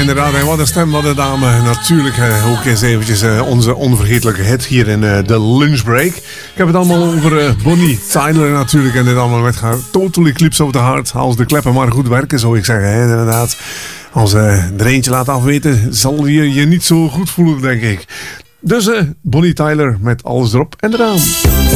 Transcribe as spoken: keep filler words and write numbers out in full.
inderdaad. En wat een stem, wat een dame. Natuurlijk uh, ook eens eventjes uh, onze onvergetelijke hit hier in uh, de lunchbreak. Ik heb het allemaal over uh, Bonnie Tyler natuurlijk. En dit allemaal met haar Total Eclipse of the Heart. Als de kleppen maar goed werken, zou ik zeggen. Hè, inderdaad. Als uh, er eentje laat afweten, zal je je niet zo goed voelen, denk ik. Dus uh, Bonnie Tyler met alles erop en eraan.